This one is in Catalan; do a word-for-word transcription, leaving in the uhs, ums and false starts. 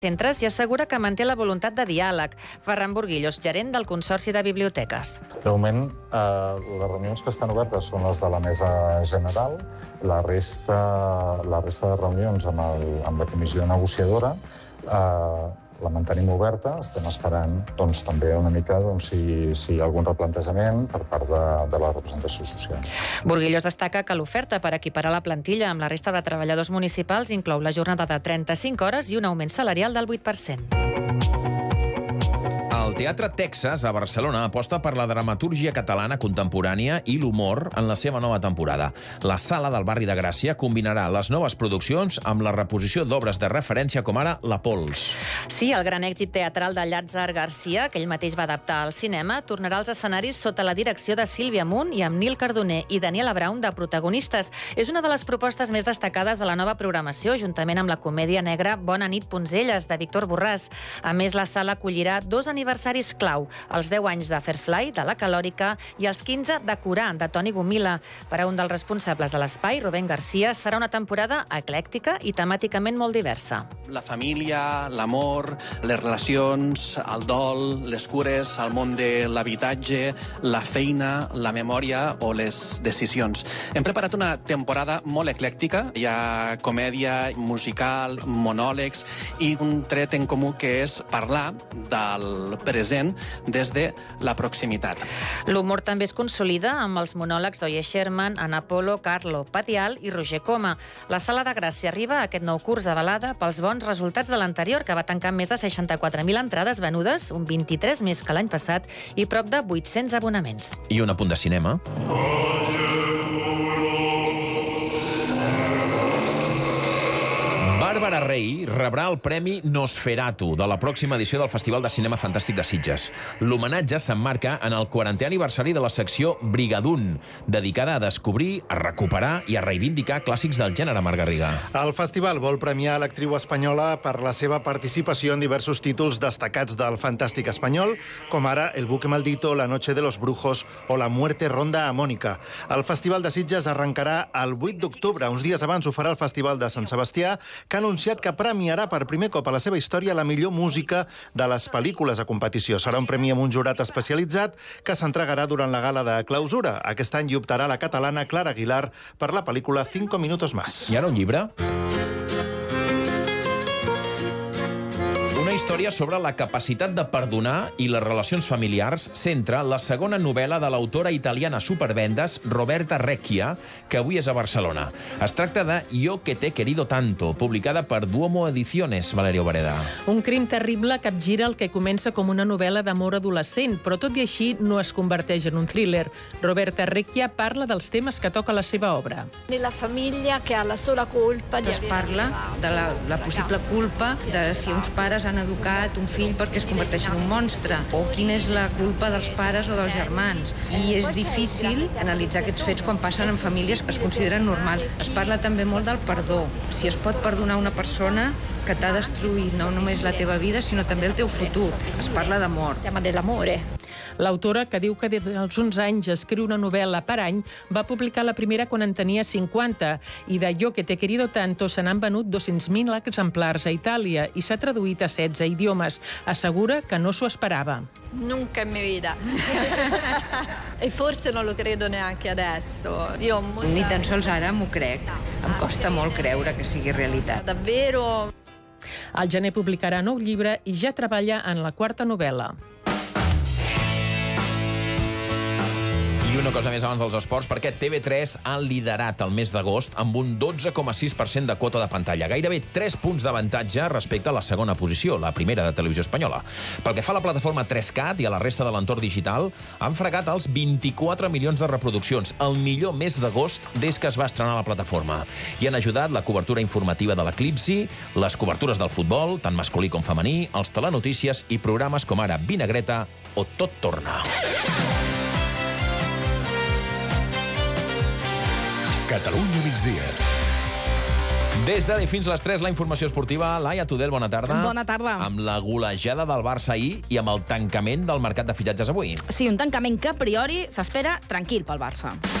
centres i assegura que manté la voluntat de diàleg. Ferran Burguillos, gerent del Consorci de Biblioteques. De moment, eh, les reunions que estan obertes són les de la mesa general. La resta, la resta de reunions amb, el, amb la comissió negociadora eh, la mantenim oberta. Estem esperant doncs, també una mica doncs, si, si hi ha algun replantejament per part de, de la representació social. Burguillos destaca que l'oferta per equiparar la plantilla amb la resta de treballadors municipals inclou la jornada de trenta-cinc hores i un augment salarial del vuit per cent. El Teatre Texas, a Barcelona, aposta per la dramatúrgia catalana contemporània i l'humor en la seva nova temporada. La Sala del Barri de Gràcia combinarà les noves produccions amb la reposició d'obres de referència com ara La Pols. Sí, el gran èxit teatral de Llàtzer Garcia, que ell mateix va adaptar al cinema, tornarà als escenaris sota la direcció de Sílvia Munt i amb Nil Cardoner i Daniela Brown de protagonistes. És una de les propostes més destacades de la nova programació, juntament amb la comèdia negra Bona nit, Poncelles, de Víctor Borràs. A més, la sala acollirà dos aniversaris clau, els deu anys de Fairfly, de La Calòrica, i els quinze de Corà, de Toni Gomila. Per a un dels responsables de l'espai, Rubén Garcia, serà una temporada eclèctica i temàticament molt diversa. La família, l'amor, les relacions, el dol, les cures, el món de l'habitatge, la feina, la memòria o les decisions. Hem preparat una temporada molt eclèctica. Hi ha comèdia, musical, monòlegs i un tret en comú que és parlar del present des de la proximitat. L'humor també es consolida amb els monòlegs d'Oye Sherman, Ana Polo, Carlo Patial i Roger Coma. La Sala de Gràcia arriba a aquest nou curs avalada pels bons resultats de l'anterior, que va tancar amb més de seixanta-quatre mil entrades venudes, un vint-i-tres més que l'any passat, i prop de vuit-cents abonaments. I un apunt de cinema. Bàrbara Rey rebrà el Premi Nosferatu de la pròxima edició del Festival de Cinema Fantàstic de Sitges. L'homenatge s'emmarca en el quarantè aniversari de la secció Brigadún, dedicada a descobrir, a recuperar i a reivindicar clàssics del gènere, Marc Garriga. El festival vol premiar l'actriu espanyola per la seva participació en diversos títols destacats del fantàstic espanyol, com ara El buque maldito, La noche de los brujos o La muerte ronda a Mónica. El Festival de Sitges arrencarà el vuit d'octubre. Uns dies abans ho farà el Festival de Sant Sebastià, que ha anunciat que premiarà per primer cop a la seva història la millor música de les pel·lícules a competició. Serà un premi amb un jurat especialitzat que s'entregarà durant la gala de clausura. Aquest any hi optarà la catalana Clara Aguilar per la pel·lícula Cinco minutos más. I ara un llibre? Una història sobre la capacitat de perdonar i les relacions familiars centra la segona novel·la de l'autora italiana supervendes Roberta Recchia, que avui és a Barcelona. Es tracta de Yo que te he querido tanto, publicada per Duomo Ediciones, Valerio Vareda. Un crim terrible capgira el que comença com una novel·la d'amor adolescent, però tot i així no es converteix en un thriller. Roberta Recchia parla dels temes que toca la seva obra. Nella famiglia che ha la sola colpa di Es parla de la, la possible culpa de si uns pares han educat un fill perquè es converteix en un monstre, o quina és la culpa dels pares o dels germans. I és difícil analitzar aquests fets quan passen en famílies que es consideren normals. Es parla també molt del perdó. Si es pot perdonar una persona que t'ha destruït no només la teva vida, sinó també el teu futur. Es parla d'amor. tema dell'amore. L'autora, que diu que des dels onze anys escriu una novel·la per any, va publicar la primera quan en tenia cinquanta, i de Yo que te he querido tanto se n'han venut dos-cents mil exemplars a Itàlia i s'ha traduït a setze idiomes. Assegura que no s'ho esperava. Nunca in mia vita. E forse non lo credo neanche adesso. Io ho molta... Ni tan sols ara m'ho crec. Em costa molt creure que sigui realitat. Davvero. Al gener publicarà nou llibre i ja treballa en la quarta novel·la. I una cosa més abans dels esports, perquè T V tres ha liderat el mes d'agost amb un dotze coma sis per cent de quota de pantalla, gairebé tres punts d'avantatge respecte a la segona posició, la primera de Televisió Espanyola. Pel que fa a la plataforma tres cat i a la resta de l'entorn digital, han fregat els vint-i-quatre milions de reproduccions, el millor mes d'agost des que es va estrenar la plataforma. I han ajudat la cobertura informativa de l'eclipsi, les cobertures del futbol, tant masculí com femení, els telenotícies i programes com ara Vinagreta o Tot torna. Catalunya migdia. Des de fins les tres, la informació esportiva. Laia Tudel, bona tarda. Bona tarda. Amb la golejada del Barça ahir i amb el tancament del mercat de fitxatges avui. Sí, un tancament que a priori s'espera tranquil pel Barça.